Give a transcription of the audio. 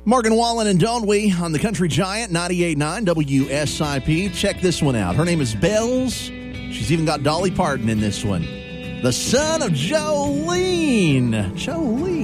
Morgan Wallen and Don't We on the Country Giant 98.9 WSIP. Check this one out. Her name is Bells. She's even got Dolly Parton in this one. The son of Jolene. Jolene.